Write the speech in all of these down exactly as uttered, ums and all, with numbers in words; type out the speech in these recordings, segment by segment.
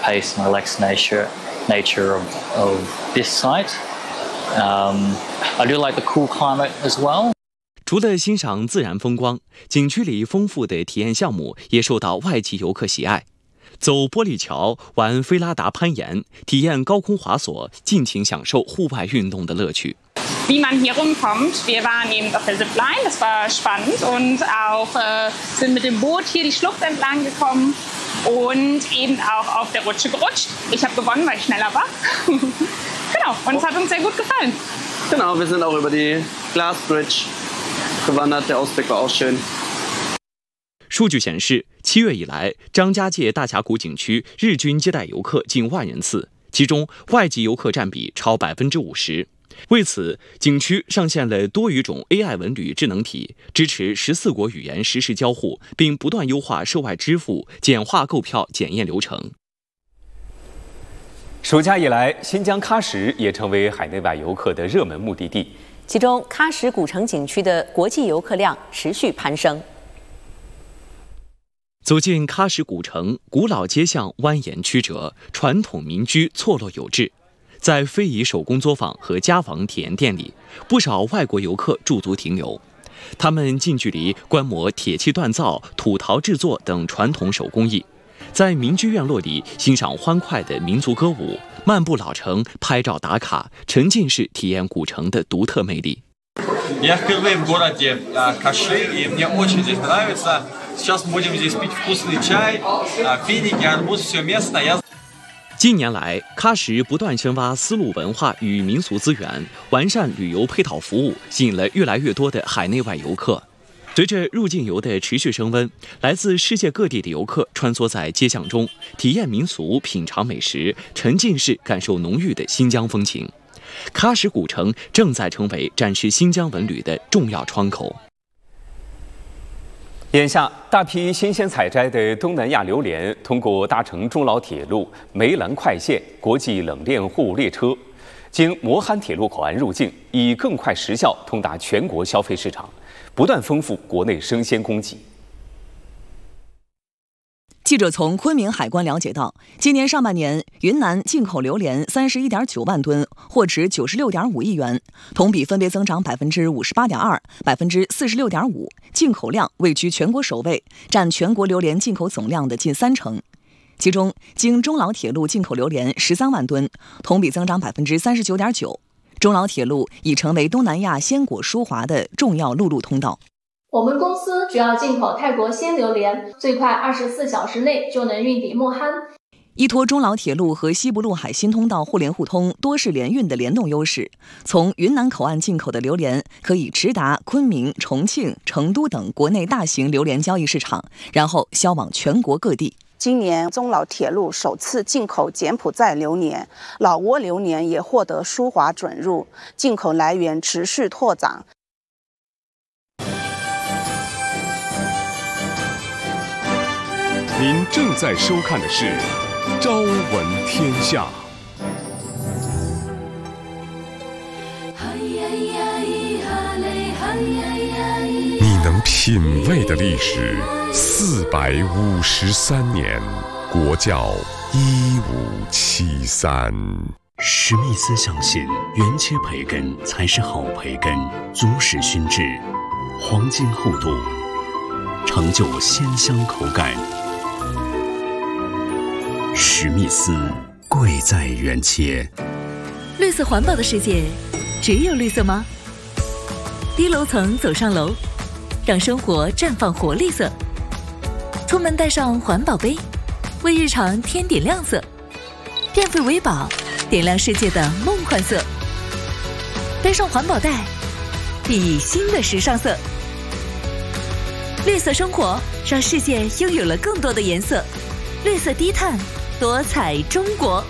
pace and relaxed nature nature of, of this site. Um, I do like the cool climate as well. 除了欣赏自然风光，景区里丰富的体验项目也受到外籍游客喜爱。走玻璃桥、玩菲拉达攀岩、体验高空滑索，尽情享受户外运动的乐趣。 Wie man hier rumkommt, wir waren eben auf der Zipline, das war spannend und auch äh, sind mit dem Boot hier die Schlucht entlang gekommen und eben auch auf der Rutsche gerutscht. Ich habe gewonnen, weil ich schneller war. Genau, und es hat uns sehr gut gefallen. Genau, wir sind auch über die Glass Bridge gewandert, der Ausblick war auch schön. 数据显示，七月以来，张家界大峡谷景区日均接待游客近万人次，其中外籍游客占比超百分之五十。为此，景区上线了多语种 A I 文旅智能体，支持十四国语言实时交互，并不断优化涉外支付、简化购票检验流程。暑假以来，新疆喀什也成为海内外游客的热门目的地。 其中，喀什古城景区的国际游客量持续攀升。 走进喀什古城，古老街巷蜿蜒曲折，传统民居错落有致。在非遗手工作坊和家纺体验店里，不少外国游客驻足停留。他们近距离观摩铁器锻造、土陶制作等传统手工艺，在民居院落里欣赏欢快的民族歌舞，漫步老城，拍照打卡，沉浸式体验古城的独特魅力。 Я впервые в городе Каши, и мне очень здесь нравится. Сейчас будем здесь пить вкусный чай, финики, арбуз, все местное. 近年来，喀什不断深挖丝路文化与民俗资源，完善旅游配套服务，吸引了越来越多的海内外游客。随着入境游的持续升温，来自世界各地的游客穿梭在街巷中，体验民俗、品尝美食，沉浸式感受浓郁的新疆风情。 喀什古城正在成为展示新疆文旅的重要窗口。眼下，大批新鲜采摘的东南亚榴莲通过搭乘中老铁路梅兰快线国际冷链货物列车，经磨憨铁路口岸入境，以更快时效通达全国消费市场，不断丰富国内生鲜供给。 记者从昆明海关了解到，今年上半年，云南进口榴莲三十一点九万吨，货值九十六点五亿元，同比分别增长百分之五十八点二、百分之四十六点五，进口量位居全国首位，占全国榴莲进口总量的近三成。其中，经中老铁路进口榴莲十三万吨，同比增长百分之三十九点九。中老铁路已成为东南亚鲜果输华的重要陆路通道。 我们公司主要进口泰国鲜榴莲，最快二十四小时内就能运抵木憨。 依托中老铁路和西部陆海新通道互联互通、多式联运的联动优势，从云南口岸进口的榴莲可以直达昆明、重庆、成都等国内大型榴莲交易市场，然后销往全国各地。 今年中老铁路首次进口柬埔寨榴莲，老挝榴莲也获得输华准入，进口来源持续拓展。 您正在收看的是《朝闻天下》。你能品味的历史，四百五十三年，国窖一五七三。 史密斯相信，原切培根才是好培根，足使熏制，黄金厚度，成就鲜香口感。 史密斯，贵在原切。 绿色环保的世界，只有绿色吗？低楼层走上楼，让生活绽放活力色。出门带上环保杯，为日常添点亮色。变废为宝，点亮世界的梦幻色。背上环保袋，熠熠新的时尚色。绿色生活，让世界拥有了更多的颜色。绿色低碳。 多彩中国。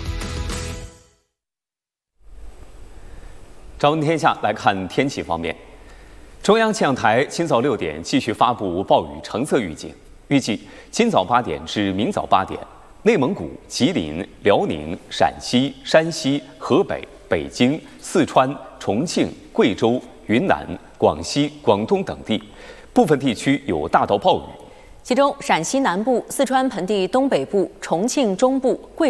朝闻天下来看天气方面，中央气象台今早六点继续发布暴雨橙色预警，预计今早八点至明早八点，内蒙古、吉林、辽宁、陕西、山西、河北、北京、四川、重庆、贵州、云南、广西、广东等地，部分地区有大到暴雨。 其中，陕西南部、四川盆地东北部、重庆中部、贵。